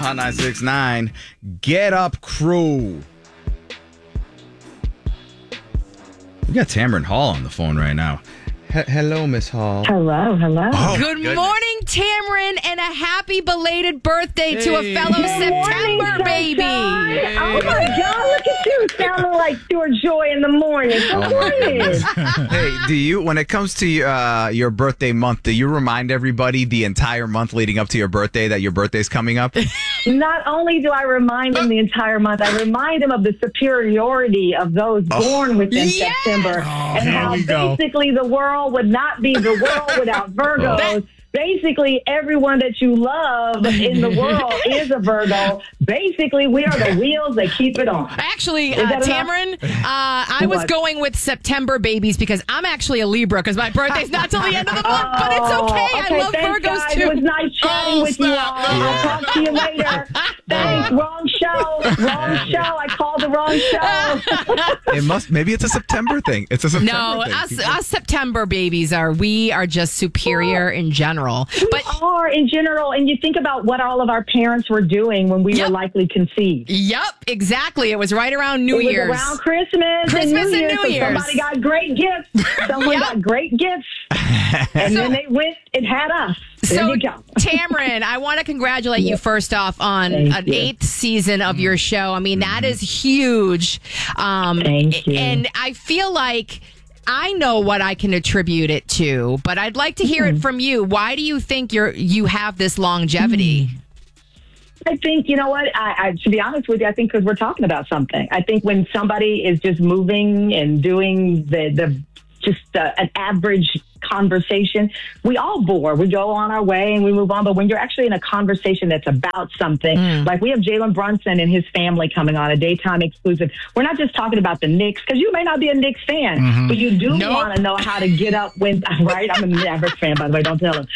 Hot 969. Get up, crew. We got Tamron Hall on the phone right now. Hello, Miss Hall. Hello. Oh, Good morning, Tamron, and a happy belated birthday to a fellow September baby. Oh my God, look at you sounding like Stuart Joy in the morning. Good morning. Hey, do you, when it comes to your birthday month, do you remind everybody the entire month leading up to your birthday that your birthday's coming up? Not only do I remind them the entire month, I remind them of the superiority of those born within September and how basically the world would not be the world without Virgos. Basically, everyone that you love in the world is a Virgo. Basically, we are the wheels that keep it on. Actually, Tamron, I was going with September babies because I'm actually a Libra because my birthday's not till the end of the month, but it's okay. I love Virgos guys. too. It was nice chatting with you all. I'll talk to you later. Thanks. Wrong show. I called the wrong show. Maybe it's a September thing. It's a September thing. Us September babies we are just superior in general. We are in general, and you think about what all of our parents were doing when we were likely conceived. Yep, exactly. It was right around New Year's. It was around Christmas and New Year's. So somebody got great gifts. Someone got great gifts. And then they went and had us. There you go. Tamron, I want to congratulate you first off on an 8th season of your show. I mean, that is huge. Thank you. And I feel like I know what I can attribute it to, but I'd like to hear it from you. Why do you think you have this longevity? I think, you know what, I to be honest with you, I think because we're talking about something. I think when somebody is just moving and doing an average conversation, we all bore. We go on our way and we move on. But when you're actually in a conversation that's about something, like we have Jalen Brunson and his family coming on a daytime exclusive. We're not just talking about the Knicks, because you may not be a Knicks fan, but you do want to know how to get up when, right? I'm a Mavericks fan, by the way, don't tell him.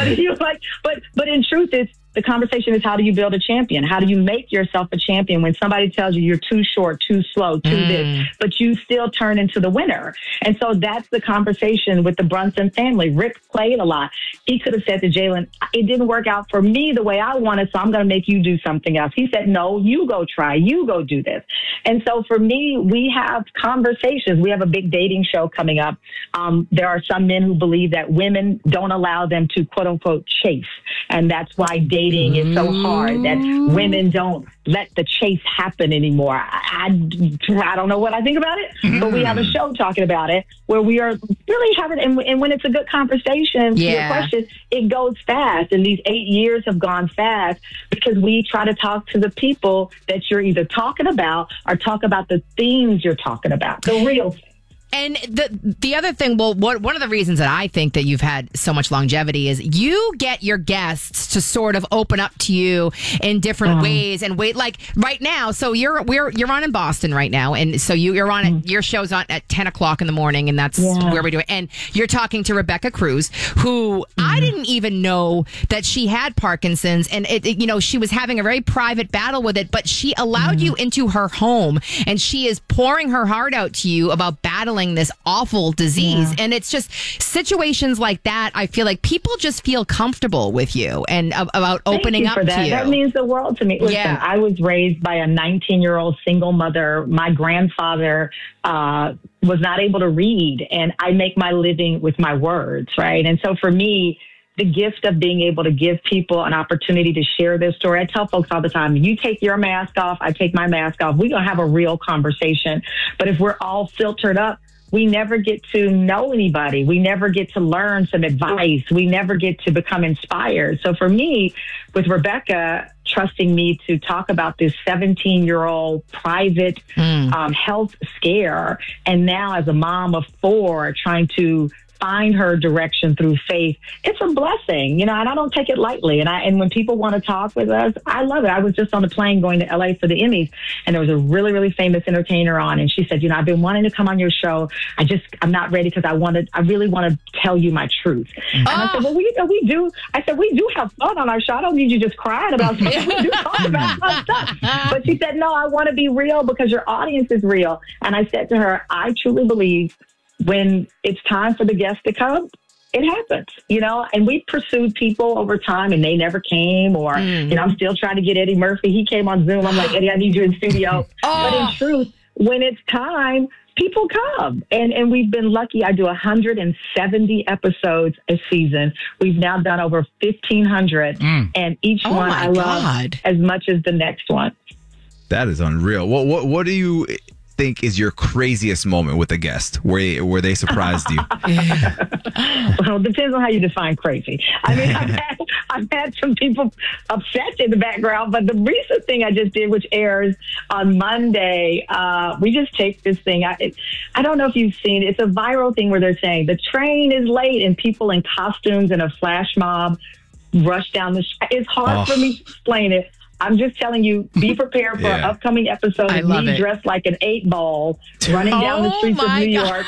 But in truth, the conversation is, how do you build a champion? How do you make yourself a champion when somebody tells you you're too short, too slow, too this, but you still turn into the winner? And so that's the conversation with the Brunson family. Rick played a lot. He could have said to Jalen, it didn't work out for me the way I wanted, so I'm going to make you do something else. He said, no, you go try. You go do this. And so for me, we have conversations. We have a big dating show coming up. There are some men who believe that women don't allow them to, quote unquote, chase. And that's why dating is so hard, that women don't let the chase happen anymore. I don't know what I think about it, but we have a show talking about it where we are really having, and when it's a good conversation, to your question, it goes fast. And these 8 years have gone fast because we try to talk to the people that you're either talking about or talk about the themes you're talking about, the real thing. And the other thing, one of the reasons that I think that you've had so much longevity is you get your guests to sort of open up to you in different ways and like right now. So you're on in Boston right now, and so you're on it. Your show's on at 10 o'clock in the morning, and that's where we do it. And you're talking to Rebecca Cruz, who I didn't even know that she had Parkinson's, and she was having a very private battle with it, but she allowed you into her home, and she is pouring her heart out to you about battling this awful disease. And it's just situations like that. I feel like people just feel comfortable with you and about opening up to you. That means the world to me. Listen, I was raised by a 19-year-old single mother. My grandfather was not able to read, and I make my living with my words, right? And so for me, the gift of being able to give people an opportunity to share their story. I tell folks all the time, you take your mask off, I take my mask off. We're going to have a real conversation. But if we're all filtered up, we never get to know anybody. We never get to learn some advice. We never get to become inspired. So for me, with Rebecca trusting me to talk about this 17-year-old private health scare, and now as a mom of 4 trying to find her direction through faith, it's a blessing, and I don't take it lightly. And when people want to talk with us, I love it. I was just on a plane going to LA for the Emmys, and there was a really, really famous entertainer on, and she said, I've been wanting to come on your show. I'm not ready because I really want to tell you my truth. And I said, well, we do. I said, we do have fun on our show. I don't need you just crying about stuff. We do talk about fun stuff. But she said, no, I want to be real because your audience is real. And I said to her, I truly believe when it's time for the guests to come, it happens, and we pursued people over time and they never came, or, I'm still trying to get Eddie Murphy. He came on Zoom. I'm like, Eddie, I need you in studio. But in truth, when it's time, people come. And we've been lucky. I do 170 episodes a season. We've now done over 1,500. And each one I love as much as the next one. That is unreal. What do you think is your craziest moment with a guest where they surprised you? Well, it depends on how you define crazy. I mean, I've had some people upset in the background, but the recent thing I just did, which airs on Monday, we just taped this thing. I don't know if you've seen it. It's a viral thing where they're saying the train is late and people in costumes and a flash mob rush down the street. It's hard for me to explain it. I'm just telling you, be prepared for an upcoming episode of me dressed like an 8-ball running down the streets of New York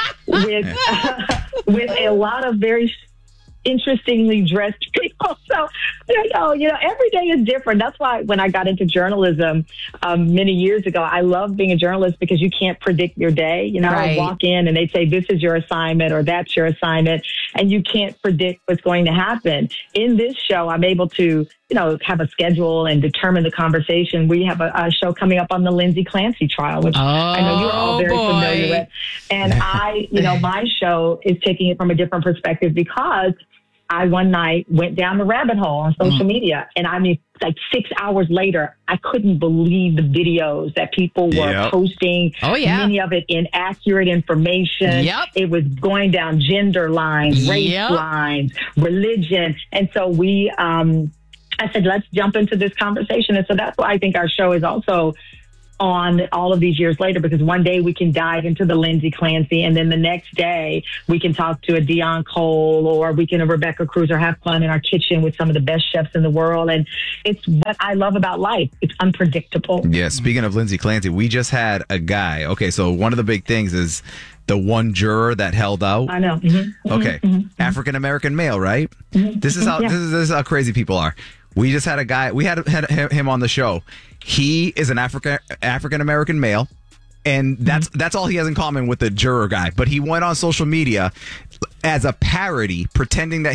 with a lot of very interestingly dressed people. So, every day is different. That's why when I got into journalism many years ago, I love being a journalist because you can't predict your day. I walk in and they say, this is your assignment or that's your assignment, and you can't predict what's going to happen. In this show, I'm able to, have a schedule and determine the conversation. We have a show coming up on the Lindsay Clancy trial, which I know you're all very familiar with. And my show is taking it from a different perspective because I one night went down the rabbit hole on social media, and I mean, like 6 hours later, I couldn't believe the videos that people were posting. Oh, yeah. Many of it inaccurate information. Yep. It was going down gender lines, race lines, religion. And so I said, let's jump into this conversation. And so that's why I think our show is also on all of these years later, because one day we can dive into the Lindsay Clancy, and then the next day we can talk to a Dion Cole, or we can a Rebecca Cruz, or have fun in our kitchen with some of the best chefs in the world. And it's what I love about life. It's unpredictable. Yeah. Speaking of Lindsay Clancy, we just had a guy. Okay. So one of the big things is the one juror that held out. I know. Mm-hmm. Okay. Mm-hmm. African-American male, right? Mm-hmm. This is how how crazy people are. We just had a guy. We had him on the show. He is an African-American male, and that's all he has in common with the juror guy. But he went on social media as a parody, pretending that